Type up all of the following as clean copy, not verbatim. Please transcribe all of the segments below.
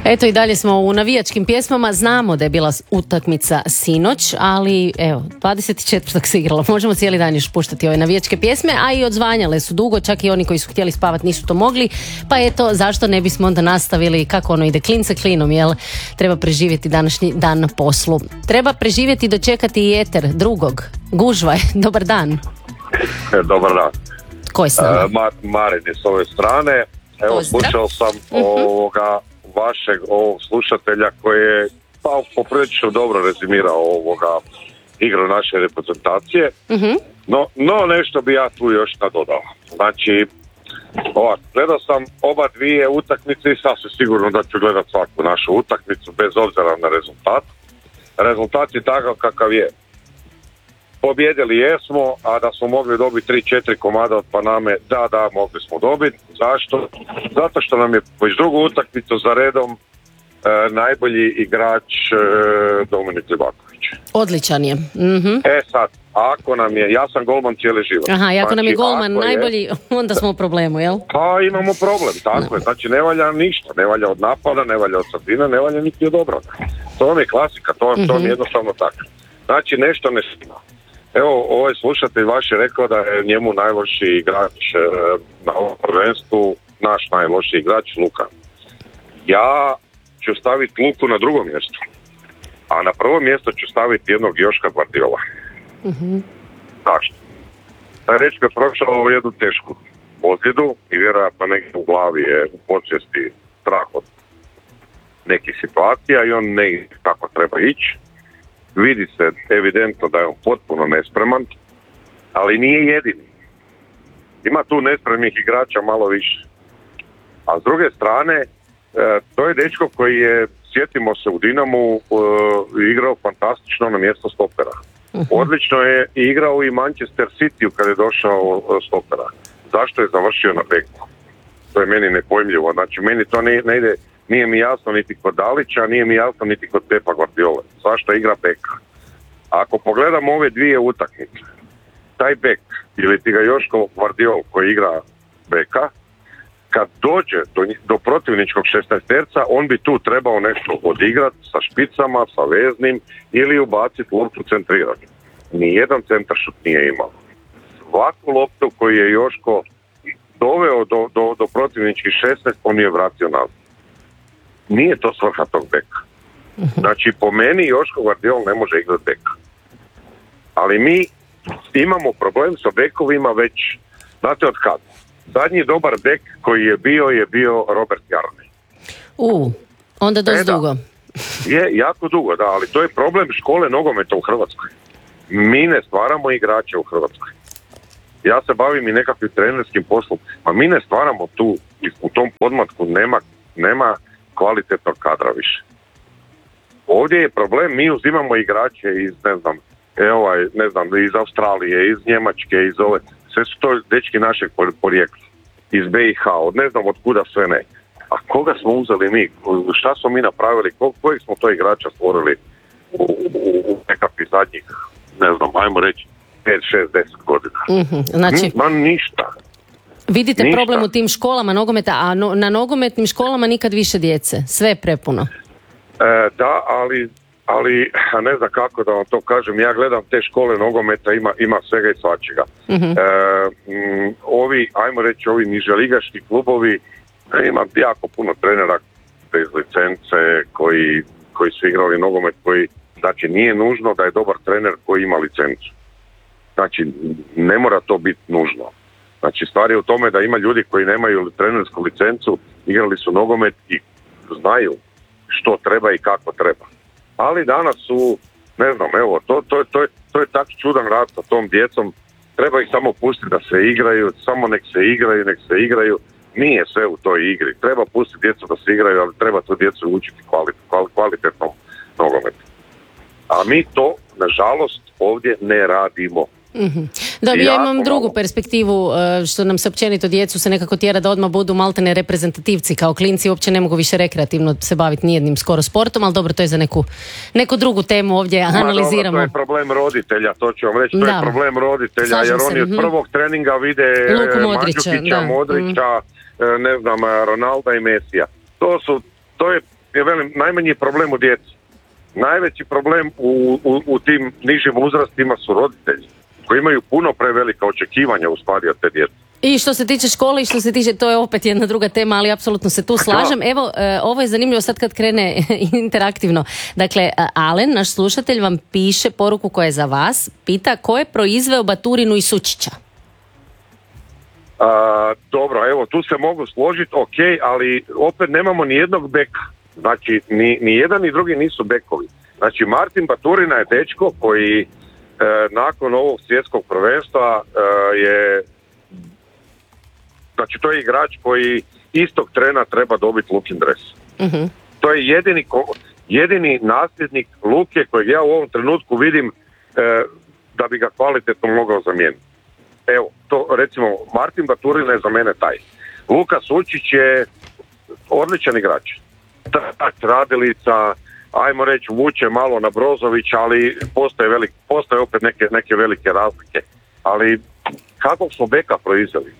Eto i dalje smo u navijačkim pjesmama, znamo da je bila utakmica sinoć, ali evo, 24. se igralo, možemo cijeli dan još puštati ove navijačke pjesme, a i odzvanjale su dugo, čak i oni koji su htjeli spavati nisu to mogli, pa eto, zašto ne bismo onda nastavili, kako ono ide, klin sa klinom, jel? Treba preživjeti današnji dan na poslu. Treba preživjeti i dočekati i eter drugog. Gužvaj, dobar dan. Dobar dan. Ko je s nama? Marin je s ove strane. Evo, Pozdrav. slušao sam vašeg slušatelja koji je poprilično dobro rezimirao igru naše reprezentacije. No nešto bi ja tu još nadodao. Znači, gledao sam oba dvije utakmice i sasvim sigurno da ću gledat svaku našu utakmicu bez obzira na rezultat. Rezultat je takav kakav je. Pobjedili jesmo, a da smo mogli dobiti 3-4 komada od Paname, da, mogli smo dobiti. Zašto? Zato što nam je već drugu utakmicu za redom najbolji igrač Dominik Livaković. Odličan je. Sad, ako nam je, ja sam golman cijeli život. Aha, i ako nam je Znači, golman najbolji, onda smo u problemu, jel? Pa imamo problem, tako je. Znači ne valja ništa, ne valja od napada, ne valja od sredine, ne valja niti od obrane. To vam je klasika, to vam je jednostavno tako. Znači nešto ne štima. Evo, ovaj slušatelj vaš je rekao da je njemu najloši igrač na ovom prvenstvu, naš najloši igrač Luka. Ja ću staviti Luku na drugo mjesto, a na prvo mjesto ću staviti jednog Joška Gvardiola. Zašto? Taj dečko je prošao jednu tešku ozljedu i vjerojatno negdje u glavi je u podsvijesti strah od nekih situacija i on ne kako treba ići. Vidi se evidentno da je on potpuno nespreman, ali nije jedini. Ima tu nespremnih igrača malo više. A s druge strane, to je dečko koji je, sjetimo se, u Dinamu igrao fantastično na mjesto stopera. Odlično je igrao i Manchester City kada je došao stopera. Zašto je završio na beku? To je meni nepojmljivo. Znači, meni to ne ide. Nije mi jasno niti kod Dalića, nije mi jasno niti kod Pepa Guardiole. Zašto igra beka? Ako pogledamo ove dvije utakmice, taj bek, ili ti ga Joško Guardiol koji igra beka, kad dođe do protivničkog 16-terca, on bi tu trebao nešto odigrati sa špicama, sa veznim ili ubaciti loptu centriranu. Nijedan centaršut nije imao. Svaku loptu koju je Joško doveo do protivničkih 16, on je vratio nazad. Nije to svrha tog beka. Znači, po meni Joško Gvardiol ne može igrati beka. Ali mi imamo problem sa bekovima već, znate od kada? Zadnji dobar bek koji je bio Robert Jarni. Onda dosta dugo. Je, jako dugo, da, ali to je problem škole nogometa u Hrvatskoj. Mi ne stvaramo igrače u Hrvatskoj. Ja se bavim i nekakvim trenerskim poslom, a mi ne stvaramo tu, u tom podmatku nema kvalitetnog kadra više. Ovdje je problem, mi uzimamo igrače iz, iz Australije, iz Njemačke, iz ove, sve su to dečki našeg porijekla, iz BiH, ne znam od kuda sve ne. A koga smo uzeli mi, šta smo mi napravili, kojeg smo to igrača stvorili u nekakvih zadnjih, ajmo reći, 5, 6, 10 godina. Znači, ništa. Vidite problem u tim školama nogometa, a na nogometnim školama nikad više djece. Sve je prepuno. Da, ali ne znam kako da vam to kažem. Ja gledam te škole nogometa, ima svega i svačega. Ovi niželigaški klubovi, ima jako puno trenera bez licence koji su igrali nogomet, znači nije nužno da je dobar trener koji ima licencu. Znači, ne mora to biti nužno. Znači, stvar je u tome da ima ljudi koji nemaju trenersku licencu, igrali su nogomet i znaju što treba i kako treba. Ali danas su, to je tak čudan rad sa tom djecom. Treba ih samo pustiti da se igraju, samo nek se igraju. Nije sve u toj igri. Treba pustiti djecu da se igraju, ali treba tu djecu učiti kvalitetnom nogometu. A mi to, nažalost, ovdje ne radimo. Dobro, ja imam drugu perspektivu, što nam se općenito djecu se nekako tjera da odmah budu maltene reprezentativci, kao klinci uopće ne mogu više rekreativno se baviti nijednim skoro sportom, ali dobro, to je za neku drugu temu, ovdje analiziramo. Dobro, to je problem roditelja, to ću vam reći, to je problem roditelja. Slažem jer oni od prvog treninga vide Mandžukića, Modrića, Ronalda i Mesija. To je ja velim, najmanji je problem u djeci. Najveći problem u tim nižim uzrastima su roditelji koji imaju puno prevelika očekivanja u stvari od te djece. I što se tiče škole i što se tiče, to je opet jedna druga tema, ali apsolutno se tu slažem. Evo, ovo je zanimljivo sad kad krene interaktivno. Dakle, Alen, naš slušatelj, vam piše poruku koja je za vas. Pita ko je proizveo Baturinu i Sučića? Dobro, evo, tu se mogu složiti, ok, ali opet nemamo ni jednog beka. Znači, ni jedan ni drugi nisu bekovi. Znači, Martin Baturina je dečko koji nakon ovog svjetskog prvenstva je... Znači, to je igrač koji istog trena treba dobiti Lukin dres. Uh-huh. To je jedini nasljednik Luke kojeg ja u ovom trenutku vidim da bi ga kvalitetno mogao zamijeniti. Evo, to recimo, Martin Baturina je za mene taj. Luka Sučić je odličan igrač. Radilica, ajmo reći, vuče malo na Brozović, ali postoje opet neke velike razlike. Ali kakvog smo beka proizveli?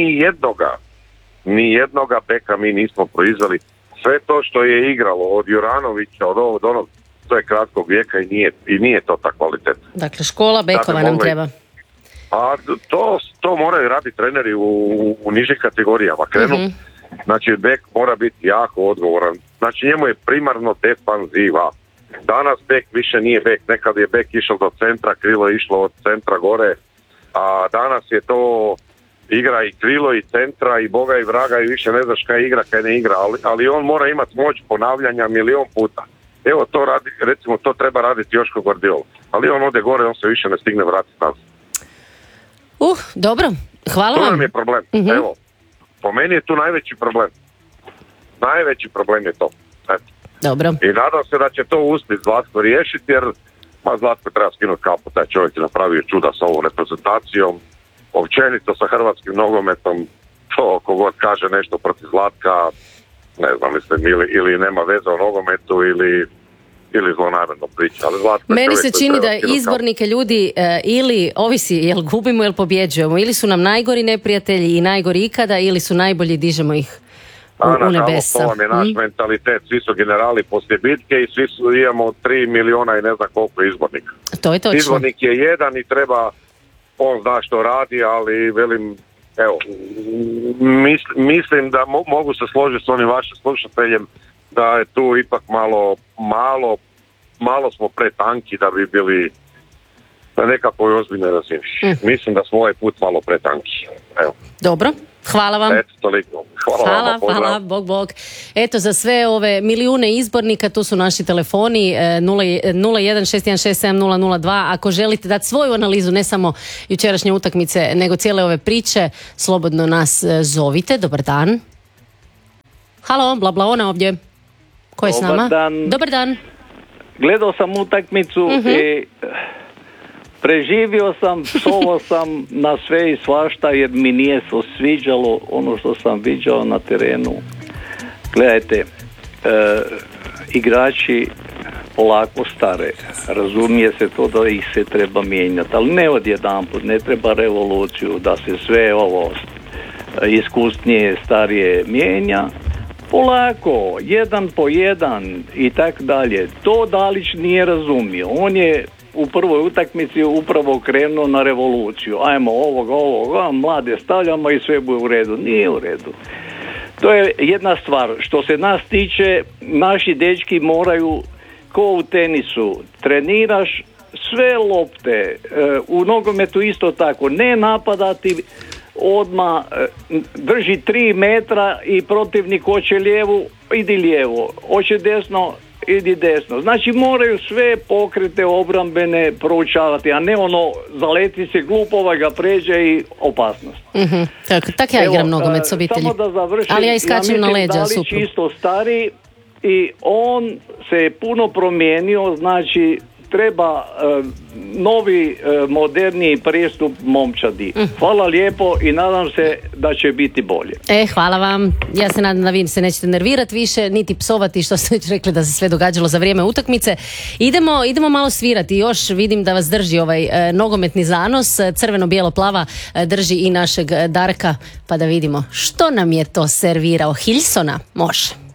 Ni jednoga beka mi nismo proizveli. Sve to što je igralo od Juranovića, od ovog do onog, to je kratkog vijeka i nije to ta kvaliteta. Dakle, škola bekova nam treba. A to moraju raditi treneri u nižim kategorijama. Znači, bek mora biti jako odgovoran. Znači, njemu je primarno defanziva. Danas bek više nije bek. Nekad je bek išao do centra, krilo je išlo od centra gore. A danas je to igra i krilo i centra i boga i vraga i više ne znaš kaj igra, kaj ne igra. Ali on mora imati moć ponavljanja milion puta. Evo, to radi, recimo, to treba raditi Joško Guardiola. Ali on ode gore, on se više ne stigne vratiti nazad. Dobro, hvala vam. To nam je problem. Uh-huh. Evo, po meni je tu najveći problem. Najveći problem je to. Eto. Dobro. I nadam se da će to uspjeti Zlatko riješiti, jer Zlatko treba skinuti kapu, taj čovjek je napravio čuda sa ovom reprezentacijom, općenito sa hrvatskim nogometom, to kogod kaže nešto protiv Zlatka, ne znam, mislim, ili nema veze o nogometu, ili zlonamjerno priča. Meni se čini da izbornike ljudi ili ovisi jel gubimo ili pobjeđujemo, ili su nam najgori neprijatelji i najgori ikada, ili su najbolji, dižemo ih u nebesa. To vam je naš mentalitet, svi su generali poslije bitke i svi imamo 3 miliona i ne znam koliko izbornika. To je točno. Izbornik je jedan i treba, on zna što radi, ali velim, evo, mislim da mogu se složiti s onim vašim slušateljem da je tu ipak malo smo pretanki da bi bili na nekakvoj ozbiljnoj razini. Mislim da smo ovaj put malo pretanki. Evo. Dobro, hvala vam. Eto, toliko. Hvala, bog. Eto, za sve ove milijune izbornika, tu su naši telefoni 0161670002. Ako želite dati svoju analizu, ne samo jučerašnje utakmice, nego cijele ove priče, slobodno nas zovite. Dobar dan. Halo, Blablaona ovdje. Ko je s nama? Dobar dan. Gledao sam utakmicu i preživio sam, psovao sam na sve i svašta jer mi nije se sviđalo ono što sam viđao na terenu. Gledajte, igrači polako stare, razumije se to da ih se treba mijenjati, ali ne odjedanput, ne treba revoluciju da se sve ovo iskusnije, starije mijenja. Polako, jedan po jedan i tak dalje. To Dalić nije razumio. On je u prvoj utakmici upravo krenuo na revoluciju. Ajmo ovoga, mlade stavljamo i sve bude u redu. Nije u redu. To je jedna stvar. Što se nas tiče, naši dečki moraju, ko u tenisu, treniraš sve lopte. U nogometu isto tako. Ne napadati odmah, drži 3 metra i protivnik hoće lijevu, idi lijevo. Hoće desno, idi desno. Znači moraju sve pokrete obrambene proučavati, a ne ono zaleti se glupo, ga pređe i opasnost. Mm-hmm. Tako ja igram nogomet s obitelji. Samo da završim, ali ja iskačem na leđa, Dalić super. Isto stari i on se je puno promijenio, znači treba novi, moderniji pristup momčadi. Hvala lijepo i nadam se da će biti bolje. Hvala vam. Ja se nadam da vi se nećete nervirati više, niti psovati što ste već rekli da se sve događalo za vrijeme utakmice. Idemo malo svirati. Još vidim da vas drži ovaj nogometni zanos. Crveno-bijelo-plava drži i našeg Darka. Pa da vidimo što nam je to servirao. Hilsona? Može.